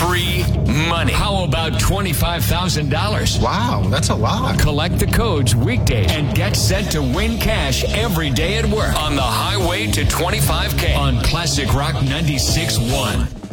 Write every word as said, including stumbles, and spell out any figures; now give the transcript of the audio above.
free money. How about twenty-five thousand dollars? Wow, that's a lot. Collect the codes weekdays and get set to win cash every day at work on the highway to twenty-five K on Classic Rock ninety-six point one.